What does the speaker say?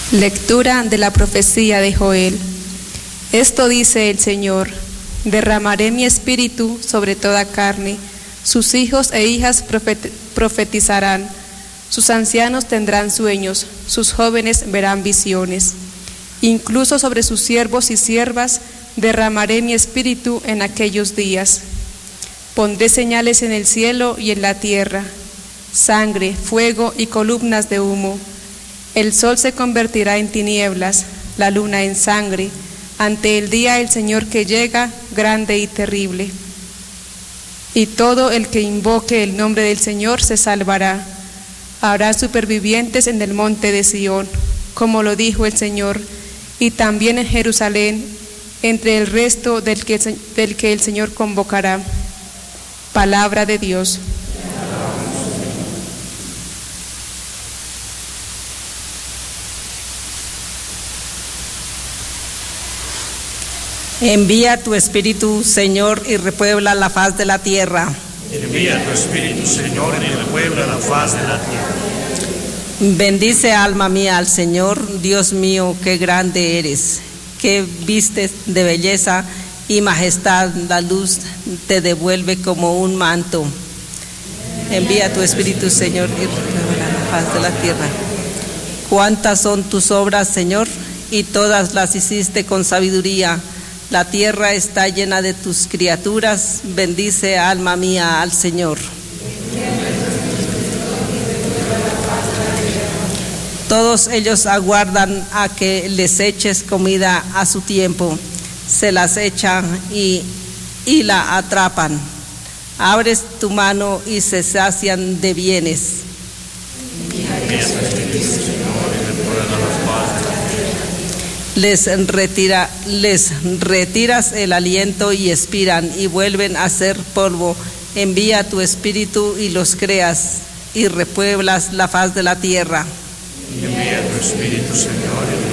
Lectura de la profecía de Joel. Esto dice el Señor: derramaré mi espíritu sobre toda carne, sus hijos e hijas profetizarán, sus ancianos tendrán sueños, sus jóvenes verán visiones. Incluso sobre sus siervos y siervas derramaré mi espíritu en aquellos días. Pondré señales en el cielo y en la tierra, sangre, fuego y columnas de humo. El sol se convertirá en tinieblas, la luna en sangre, ante el día del Señor que llega, grande y terrible. Y todo el que invoque el nombre del Señor se salvará. Habrá supervivientes en el monte de Sión, como lo dijo el Señor, y también en Jerusalén, entre el resto del que el Señor convocará. Palabra de Dios. Envía tu espíritu, Señor, y repuebla la faz de la tierra. Envía tu espíritu, Señor, y repuebla la faz de la tierra. Bendice, alma mía, al Señor. Dios mío, qué grande eres, que vistes de belleza y majestad, la luz te devuelve como un manto. Envía tu espíritu, Señor, y repuebla la faz de la tierra. Cuántas son tus obras, Señor, y todas las hiciste con sabiduría. La tierra está llena de tus criaturas. Bendice, alma mía, al Señor. Todos ellos aguardan a que les eches comida a su tiempo. Se las echan y la atrapan. Abres tu mano y se sacian de bienes. Les retiras el aliento y expiran y vuelven a ser polvo. Envía tu espíritu y los creas y repueblas la faz de la tierra. Envía tu espíritu, Señor, y